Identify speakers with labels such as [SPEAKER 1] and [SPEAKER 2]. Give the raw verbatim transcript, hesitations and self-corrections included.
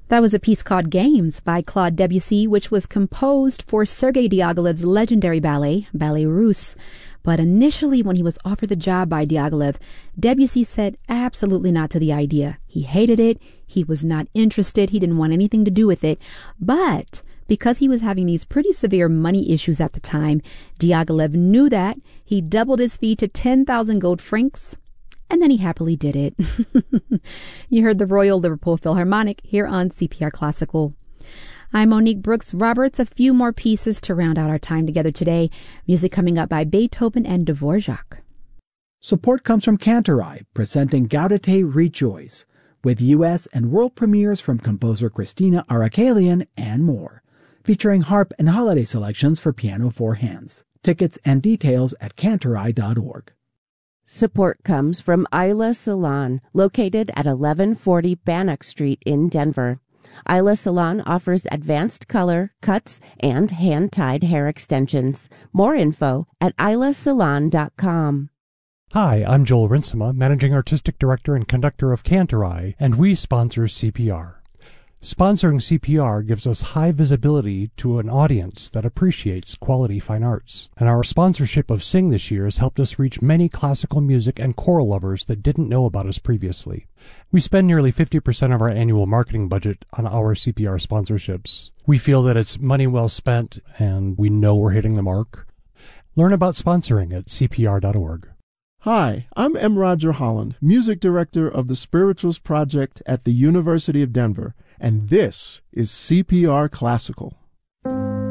[SPEAKER 1] That was a piece called Games by Claude Debussy, which was composed for Sergei Diaghilev's legendary ballet, Ballet Russe. But initially, when he was offered the job by Diaghilev, Debussy said absolutely not to the idea. He hated it. He was not interested. He didn't want anything to do with it. But because he was having these pretty severe money issues at the time, Diaghilev knew that. He doubled his fee to ten thousand gold francs. And then he happily did it. You heard the Royal Liverpool Philharmonic here on C P R Classical. I'm Monique Brooks Roberts. A few more pieces to round out our time together today. Music coming up by Beethoven and Dvorak.
[SPEAKER 2] Support comes from Cantorai, presenting Gaudete Rejoice, with U S and world premieres from composer Christina Arakalian and more, featuring harp and holiday selections for piano four hands. Tickets and details at cantorai dot org.
[SPEAKER 3] Support comes from Isla Salon, located at eleven forty Bannock Street in Denver. Isla Salon offers advanced color, cuts, and hand-tied hair extensions. More info at isla salon dot com.
[SPEAKER 4] Hi, I'm Joel Rinsema, Managing Artistic Director and Conductor of Cantorai, and we sponsor C P R. Sponsoring C P R gives us high visibility to an audience that appreciates quality fine arts. And our sponsorship of Sing this year has helped us reach many classical music and choral lovers that didn't know about us previously. We spend nearly fifty percent of our annual marketing budget on our C P R sponsorships. We feel that it's money well spent, and we know we're hitting the mark. Learn about sponsoring at c p r dot org.
[SPEAKER 5] Hi, I'm M. Roger Holland, Music Director of the Spirituals Project at the University of Denver, and this is C P R Classical.